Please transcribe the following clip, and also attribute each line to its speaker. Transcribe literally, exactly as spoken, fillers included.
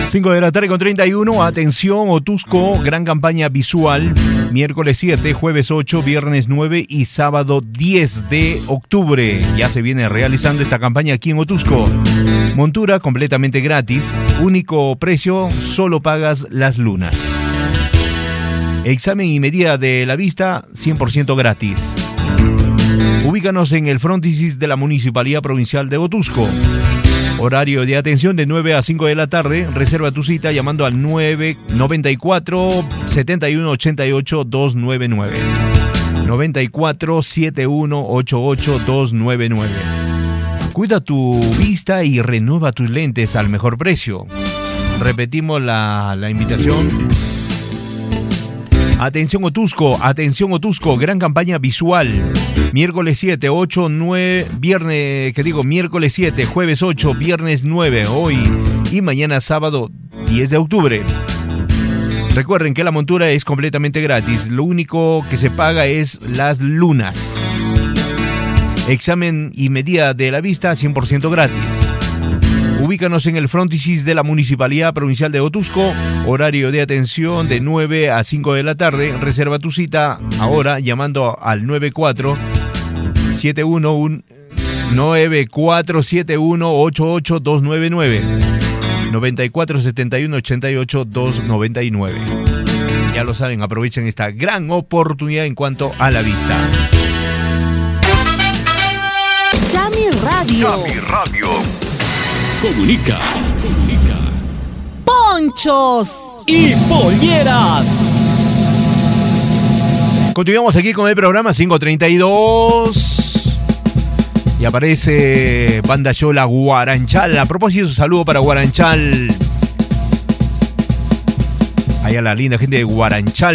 Speaker 1: cinco de la tarde con treinta y uno. Atención, Otusco, gran campaña visual. Miércoles siete, jueves ocho, viernes nueve y sábado diez de octubre. Ya se viene realizando esta campaña aquí en Otusco. Montura completamente gratis. Único precio, solo pagas las lunas. Examen y medida de la vista, cien por ciento gratis. Ubícanos en el frontisis de la Municipalidad Provincial de Otusco. Horario de atención de nueve a cinco de la tarde. Reserva tu cita llamando al nueve noventa y cuatro, setenta y uno, ochenta y ocho, doscientos noventa y nueve. noventa y cuatro, setenta y uno, ochenta y ocho, doscientos noventa y nueve. Cuida tu vista y renueva tus lentes al mejor precio. Repetimos la, la invitación. Atención Otusco, atención Otusco, gran campaña visual. Miércoles siete, ocho, nueve, viernes, que digo, miércoles siete, jueves ocho, viernes nueve, hoy y mañana sábado diez de octubre. Recuerden que la montura es completamente gratis, lo único que se paga es las lunas. Examen y medida de la vista cien por ciento gratis. Ubícanos en el frontisis de la Municipalidad Provincial de Otusco. Horario de atención de nueve a cinco de la tarde. Reserva tu cita ahora llamando al nueve cuatro siete uno nueve cuatro siete uno ocho ocho dos nueve nueve. noventa y cuatro, setenta y uno, ochenta y ocho, doscientos noventa y nueve. Ya lo saben, aprovechen esta gran oportunidad en cuanto a la vista.
Speaker 2: Yami Radio.
Speaker 3: Yami Radio.
Speaker 4: Comunica, comunica.
Speaker 2: Ponchos
Speaker 5: y polleras.
Speaker 1: Continuamos aquí con el programa cinco treinta y dos. Y aparece Banda Yola Guaranchal. A propósito, un saludo para Guaranchal. Allá la linda gente de Guaranchal.